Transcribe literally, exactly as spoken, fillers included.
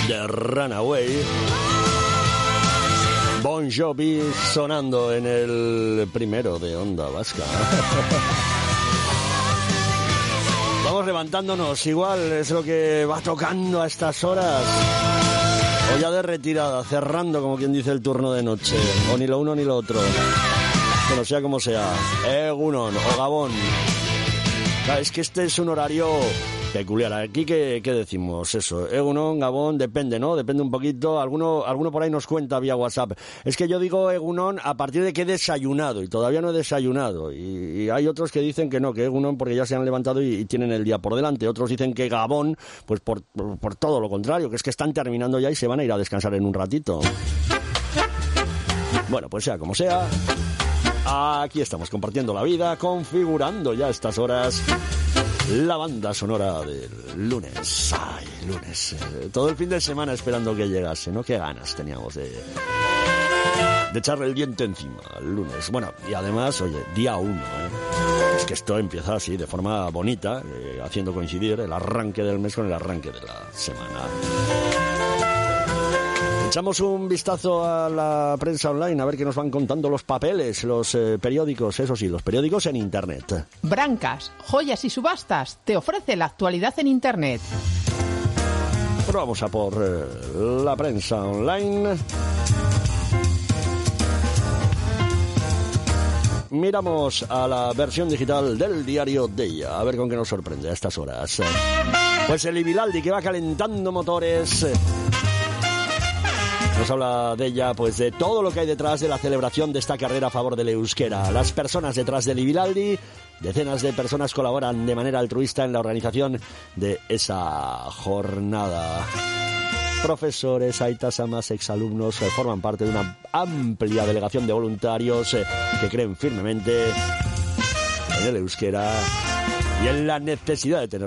de Runaway. Bon Jovi sonando en el primero de Onda Vasca. Vamos levantándonos, igual es lo que va tocando a estas horas. O ya de retirada, cerrando como quien dice el turno de noche. O ni lo uno ni lo otro. Bueno, sea como sea. Egunon o Gabón. Claro, es que este es un horario peculiar. Aquí, ¿qué, qué decimos? Eso, Egunon, Gabón, depende, ¿no? Depende un poquito. Alguno, alguno por ahí nos cuenta vía WhatsApp. Es que yo digo Egunon a partir de que he desayunado y todavía no he desayunado. Y, y hay otros que dicen que no, que Egunon porque ya se han levantado y, y tienen el día por delante. Otros dicen que Gabón, pues por, por, por todo lo contrario, que es que están terminando ya y se van a ir a descansar en un ratito. Bueno, pues sea como sea, aquí estamos compartiendo la vida, configurando ya estas horas la banda sonora del lunes. Ay, lunes. Eh, todo el fin de semana esperando que llegase, ¿no? Qué ganas teníamos de, de echarle el viento encima el lunes. Bueno, y además, oye, día uno, ¿eh? Es que esto empieza así, de forma bonita, eh, haciendo coincidir el arranque del mes con el arranque de la semana. Echamos un vistazo a la prensa online, a ver qué nos van contando los papeles, los eh, periódicos, eso sí, los periódicos en Internet. Brancas, Joyas y Subastas te ofrece la actualidad en Internet. Pero vamos a por eh, la prensa online. Miramos a la versión digital del diario Deia, a ver con qué nos sorprende a estas horas. Pues el Ibilaldi que va calentando motores. Nos habla de ella, pues de todo lo que hay detrás de la celebración de esta carrera a favor del euskera. Las personas detrás del Ibilaldi, decenas de personas colaboran de manera altruista en la organización de esa jornada. Profesores, aitas, amas, exalumnos forman parte de una amplia delegación de voluntarios que creen firmemente en el euskera y en la necesidad de tener